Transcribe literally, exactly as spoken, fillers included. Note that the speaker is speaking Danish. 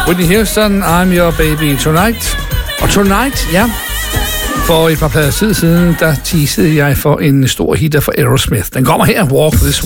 Whitney Houston, I'm Your Baby Tonight. Og Tonight, ja. For et par plader tid siden, der teasede jeg for en stor hitter for Aerosmith. Den kommer her, Walk This